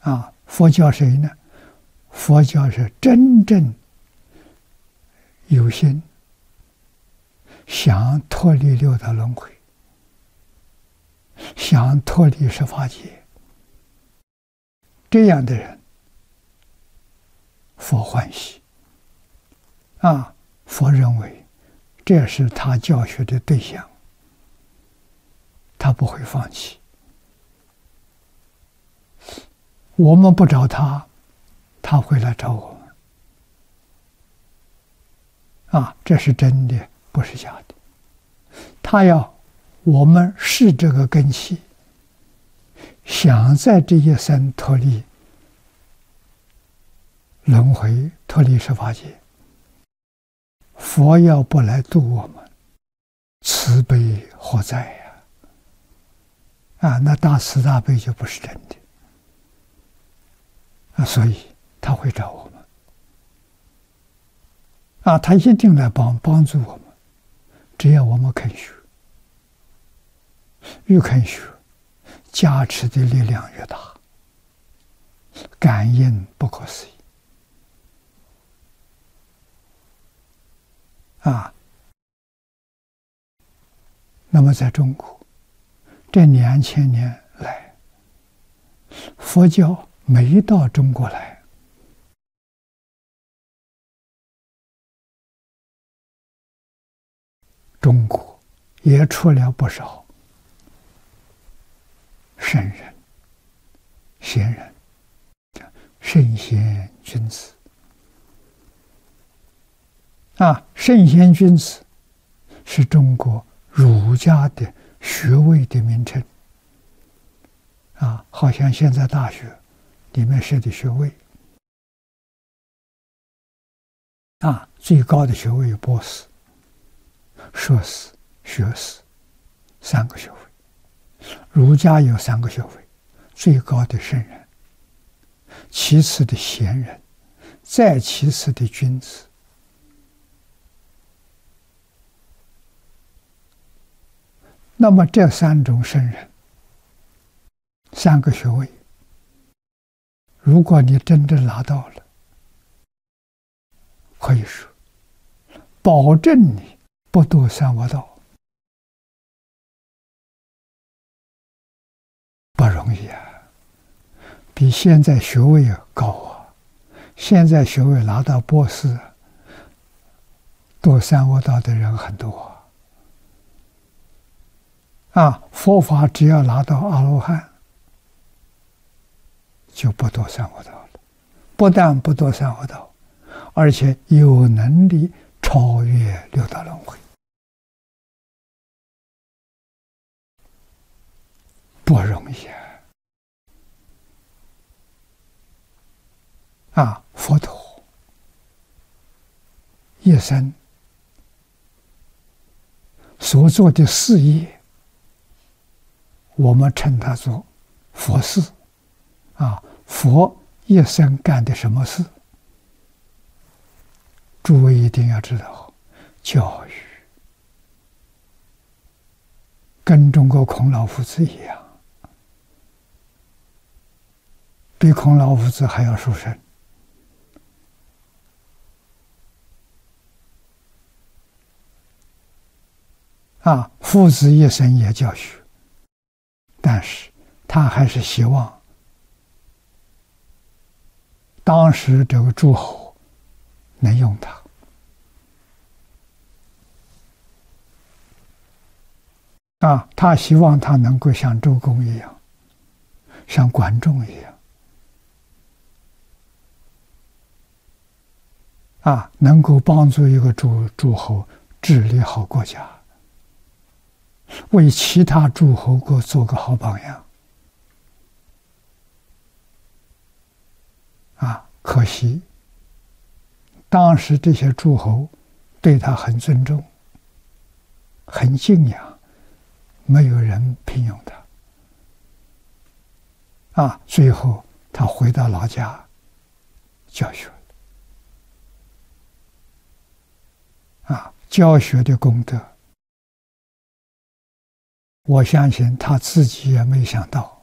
佛教谁呢？佛教是真正有心想脱离六道轮回，想脱离十法界，这样的人，佛欢喜。佛认为这是他教学的对象，他不会放弃。我们不找他，他会来找我们。这是真的，不是假的。他要我们是这个根器，想在这一生脱离轮回，脱离十法界，佛要不来度我们，慈悲何在呀？那大慈大悲就不是真的。所以他会找我们。他一定来帮助我们，只要我们肯学，越肯学，加持的力量越大，感应不可思议。那么在中国这2000年来，佛教没到中国来，中国也出了不少圣人、贤人、圣贤君子。圣贤君子是中国儒家的学位的名称。好像现在大学里面设的学位，最高的学位有博士、硕士、学士3个学位。儒家有3个学位，最高的圣人，其次的贤人，再其次的君子。那么这3种圣人，3个学位，如果你真正拿到了，可以说保证你不堕三恶道。不容易比现在学位高现在学位拿到博士，堕三恶道的人很多佛法只要拿到阿罗汉，就不堕三恶道了。不但不堕三恶道，而且有能力超越六道轮回。不容易佛陀一生所做的事业，我们称它做佛事。佛一生干的什么事？诸位一定要知道，教育，跟中国孔老夫子一样，比孔老夫子还要殊胜。夫子一生也教学，但是他还是希望当时这个诸侯能用他。他希望他能够像周公一样，像管仲一样，能够帮助一个诸侯治理好国家，为其他诸侯国做个好榜样。可惜当时这些诸侯对他很尊重，很敬仰，没有人聘用他。最后他回到老家教学教学的功德，我相信他自己也没想到，